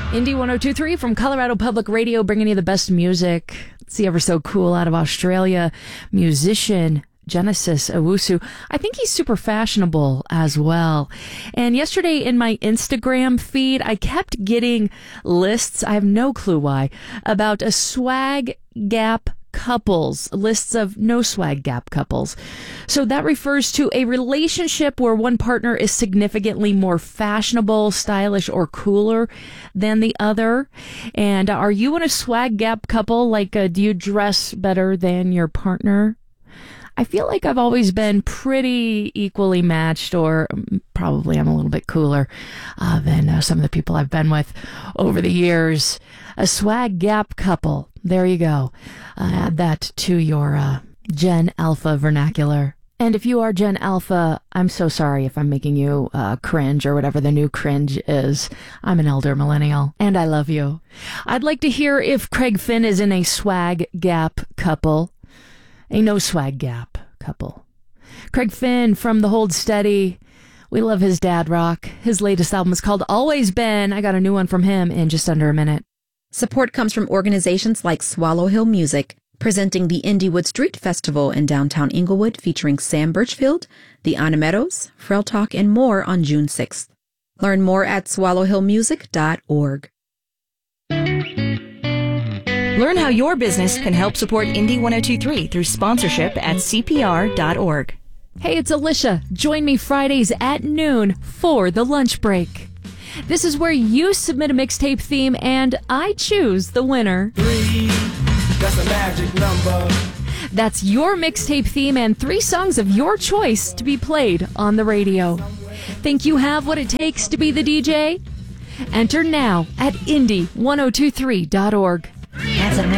Indie 102.3 from Colorado Public Radio, bringing you the best music. It's the ever so cool out of Australia musician Genesis Owusu. I think he's super fashionable as well. And yesterday in my Instagram feed, I kept getting lists, I have no clue why, about a swag gap couples, lists of no swag gap couples. So that refers to a relationship where one partner is significantly more fashionable, stylish, or cooler than the other. And are you in a swag gap couple? Like, do you dress better than your partner? I feel like I've always been pretty equally matched, or probably I'm a little bit cooler than some of the people I've been with over the years. A swag gap couple. There you go. Add that to your Gen Alpha vernacular. And if you are Gen Alpha, I'm so sorry if I'm making you cringe or whatever the new cringe is. I'm an elder millennial, and I love you. I'd like to hear if Craig Finn is in a swag gap couple. A no swag gap couple. Craig Finn from The Hold Steady. We love his dad rock. His latest album is called Always Been. I got a new one from him in just under a minute. Support comes from organizations like Swallow Hill Music, presenting the Indiewood Street Festival in downtown Inglewood featuring Sam Birchfield, the Animeros, Frel Talk, and more on June 6th. Learn more at swallowhillmusic.org. Learn how your business can help support Indie 102.3 through sponsorship at CPR.org. Hey, it's Alicia. Join me Fridays at noon for the lunch break. This is where you submit a mixtape theme and I choose the winner. 3, that's a magic number. That's your mixtape theme and 3 songs of your choice to be played on the radio. Think you have what it takes to be the DJ? Enter now at indie1023.org. That's a